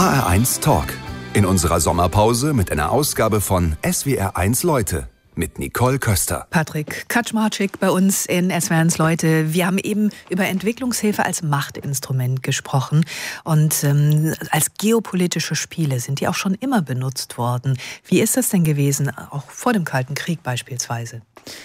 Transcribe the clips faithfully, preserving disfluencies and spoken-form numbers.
H R eins Talk. In unserer Sommerpause mit einer Ausgabe von S W R eins Leute mit Nicole Köster. Patrick Kaczmarczyk bei uns in S W R eins Leute. Wir haben eben über Entwicklungshilfe als Machtinstrument gesprochen. Und ähm, als geopolitische Spiele sind die auch schon immer benutzt worden. Wie ist das denn gewesen, auch vor dem Kalten Krieg beispielsweise?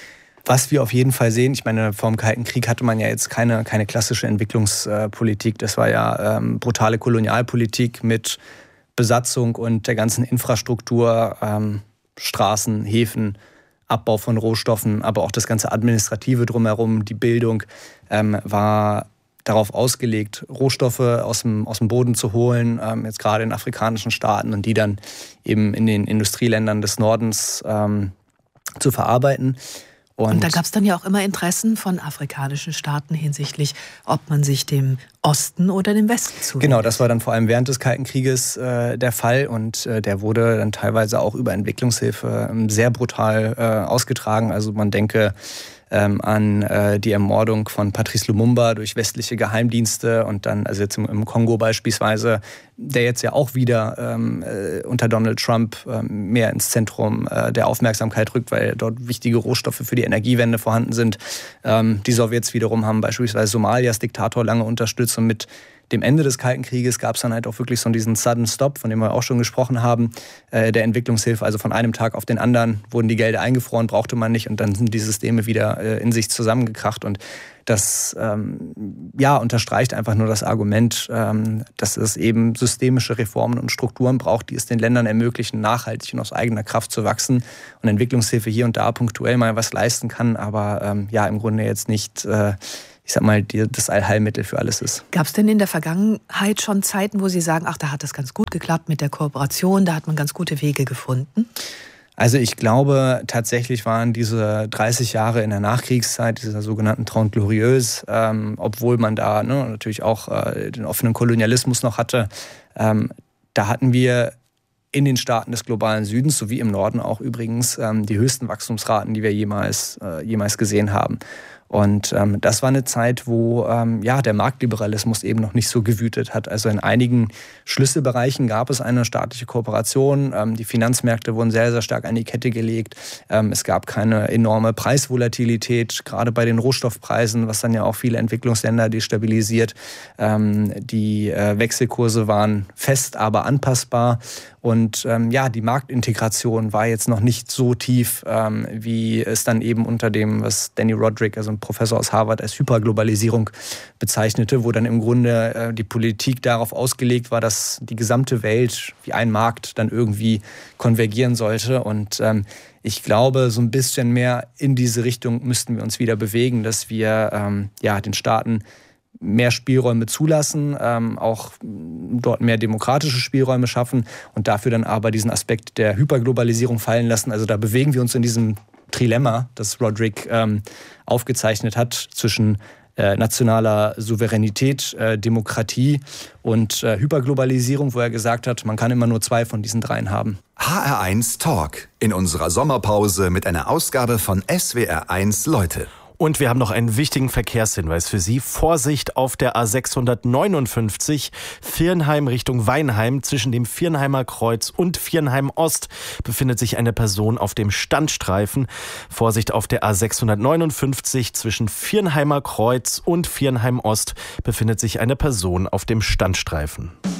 Was wir auf jeden Fall sehen, ich meine, vor dem Kalten Krieg hatte man ja jetzt keine, keine klassische Entwicklungspolitik. Das war ja ähm, brutale Kolonialpolitik mit Besatzung und der ganzen Infrastruktur, ähm, Straßen, Häfen, Abbau von Rohstoffen, aber auch das ganze Administrative drumherum, die Bildung, ähm, war darauf ausgelegt, Rohstoffe aus dem, aus dem Boden zu holen, ähm, jetzt gerade in afrikanischen Staaten, und die dann eben in den Industrieländern des Nordens ähm, zu verarbeiten. Und, und da gab es dann ja auch immer Interessen von afrikanischen Staaten hinsichtlich, ob man sich dem Osten oder dem Westen zuwendet. Genau, das war dann vor allem während des Kalten Krieges äh, der Fall, und äh, der wurde dann teilweise auch über Entwicklungshilfe äh, sehr brutal äh, ausgetragen. Also man denke ähm, an äh, die Ermordung von Patrice Lumumba durch westliche Geheimdienste, und dann, also jetzt im, im Kongo beispielsweise, der jetzt ja auch wieder ähm, äh, unter Donald Trump ähm, mehr ins Zentrum äh, der Aufmerksamkeit rückt, weil dort wichtige Rohstoffe für die Energiewende vorhanden sind. Ähm, die Sowjets wiederum haben beispielsweise Somalias Diktator lange unterstützt, und mit dem Ende des Kalten Krieges gab es dann halt auch wirklich so diesen Sudden Stop, von dem wir auch schon gesprochen haben, äh, der Entwicklungshilfe. Also von einem Tag auf den anderen wurden die Gelder eingefroren, brauchte man nicht, und dann sind die Systeme wieder äh, in sich zusammengekracht. Und das ähm, ja, unterstreicht einfach nur das Argument, ähm, dass es eben systemische Reformen und Strukturen braucht, die es den Ländern ermöglichen, nachhaltig und aus eigener Kraft zu wachsen. Und Entwicklungshilfe hier und da punktuell mal was leisten kann, aber ähm, ja, im Grunde jetzt nicht äh, ich sag mal, die, das Allheilmittel für alles ist. Gab es denn in der Vergangenheit schon Zeiten, wo Sie sagen, ach, da hat das ganz gut geklappt mit der Kooperation, da hat man ganz gute Wege gefunden? Also ich glaube, tatsächlich waren diese dreißig Jahre in der Nachkriegszeit, dieser sogenannten Trente Glorieuse, ähm, obwohl man da ne, natürlich auch äh, den offenen Kolonialismus noch hatte, ähm, da hatten wir in den Staaten des globalen Südens, sowie im Norden auch übrigens, ähm, die höchsten Wachstumsraten, die wir jemals, äh, jemals gesehen haben. Und ähm, das war eine Zeit, wo ähm, ja, der Marktliberalismus eben noch nicht so gewütet hat. Also in einigen Schlüsselbereichen gab es eine staatliche Kooperation. Ähm, die Finanzmärkte wurden sehr, sehr stark an die Kette gelegt. Ähm, es gab keine enorme Preisvolatilität, gerade bei den Rohstoffpreisen, was dann ja auch viele Entwicklungsländer destabilisiert. Ähm, die äh, Wechselkurse waren fest, aber anpassbar. Und ähm, ja, die Marktintegration war jetzt noch nicht so tief, ähm, wie es dann eben unter dem, was Danny Roderick, also ein Professor aus Harvard, als Hyperglobalisierung bezeichnete, wo dann im Grunde äh, die Politik darauf ausgelegt war, dass die gesamte Welt wie ein Markt dann irgendwie konvergieren sollte. Und ähm, ich glaube, so ein bisschen mehr in diese Richtung müssten wir uns wieder bewegen, dass wir ähm, ja, den Staaten mehr Spielräume zulassen, ähm, auch dort mehr demokratische Spielräume schaffen und dafür dann aber diesen Aspekt der Hyperglobalisierung fallen lassen. Also da bewegen wir uns in diesem Trilemma, das Roderick ähm, aufgezeichnet hat, zwischen äh, nationaler Souveränität, äh, Demokratie und äh, Hyperglobalisierung, wo er gesagt hat, man kann immer nur zwei von diesen dreien haben. H R eins Talk in unserer Sommerpause mit einer Ausgabe von S W R eins Leute. Und wir haben noch einen wichtigen Verkehrshinweis für Sie. Vorsicht auf der A sechshundertneunundfünfzig, Viernheim Richtung Weinheim. Zwischen dem Viernheimer Kreuz und Viernheim Ost befindet sich eine Person auf dem Standstreifen. Vorsicht auf der A sechshundertneunundfünfzig, zwischen Viernheimer Kreuz und Viernheim Ost befindet sich eine Person auf dem Standstreifen.